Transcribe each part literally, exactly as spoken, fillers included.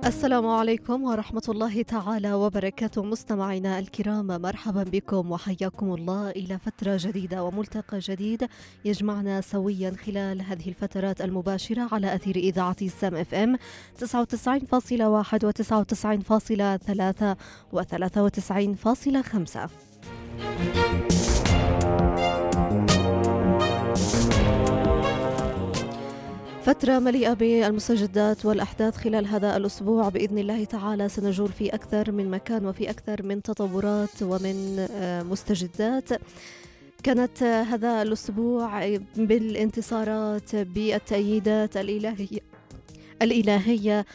السلام عليكم ورحمة الله تعالى وبركاته. مستمعينا الكرام، مرحبا بكم وحياكم الله إلى فترة جديدة وملتقى جديد يجمعنا سويا خلال هذه الفترات المباشرة على أثير إذاعة سام اف ام تسعة وتسعين فاصلة واحد وتسعة وتسعين فاصلة ثلاثة وثلاثة وتسعين فاصلة خمسة. فترة مليئة بالمستجدات والأحداث خلال هذا الأسبوع بإذن الله تعالى. سنجول في أكثر من مكان وفي أكثر من تطورات ومن مستجدات. كانت هذا الأسبوع بالانتصارات، بالتأييدات الإلهية الإلهية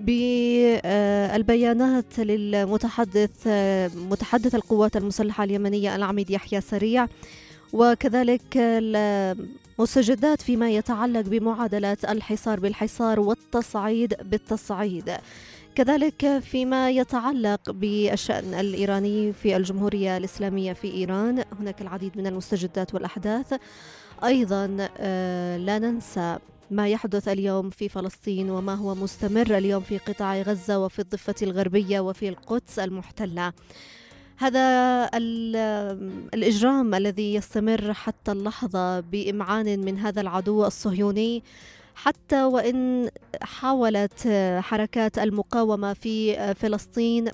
بالبيانات للمتحدث متحدث القوات المسلحة اليمنية العميد يحيى سريع، وكذلك المستجدات فيما يتعلق بمعادلة الحصار بالحصار والتصعيد بالتصعيد، كذلك فيما يتعلق بالشأن الإيراني في الجمهورية الإسلامية في إيران. هناك العديد من المستجدات والأحداث. أيضا لا ننسى ما يحدث اليوم في فلسطين وما هو مستمر اليوم في قطاع غزة وفي الضفة الغربية وفي القدس المحتلة. هذا الإجرام الذي يستمر حتى اللحظة بإمعان من هذا العدو الصهيوني، حتى وإن حاولت حركات المقاومة في فلسطين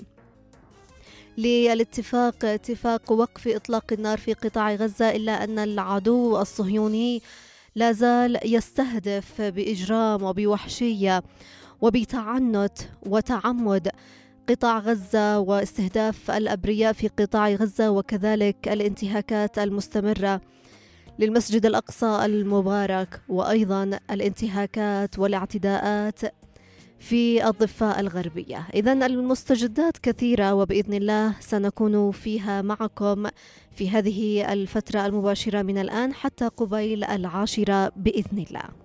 للاتفاق اتفاق وقف إطلاق النار في قطاع غزة، إلا أن العدو الصهيوني لا زال يستهدف بإجرام وبوحشية وبتعنت وتعمد قطاع غزة واستهداف الأبرياء في قطاع غزة، وكذلك الانتهاكات المستمرة للمسجد الأقصى المبارك، وأيضا الانتهاكات والاعتداءات في الضفة الغربية. إذن المستجدات كثيرة، وبإذن الله سنكون فيها معكم في هذه الفترة المباشرة من الآن حتى قبيل العاشرة بإذن الله.